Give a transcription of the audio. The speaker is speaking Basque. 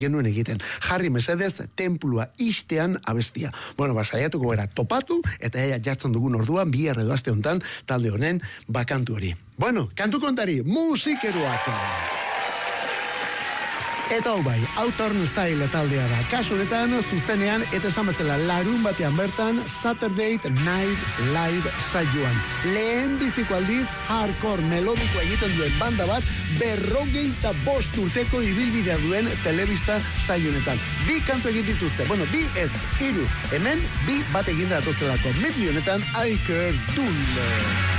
genuen egiten. Jarri mesedez, tenplua istean abestia. Bueno, saiatuko gara topatu, eta ea jartzen dugun orduan, bihar edo aste hontan, talde honen bakantu hori. Bueno, kantu kontari, musikeroak. Eta hau bai, Auturn Style taldea da. Kasu honetan, zuzenean, eta esan bezala larun batean bertan, Saturday Night Live saioan. Lehen biziko aldiz, hardcore melodiko egiten duen banda bat, 45 urteko ibilbidea duen telebista saio honetan. 2 kantu egin dituzte, bueno, 2 ez, 3. Hemen, 2 bat egin datozelako. Medio honetan, Iker Dule.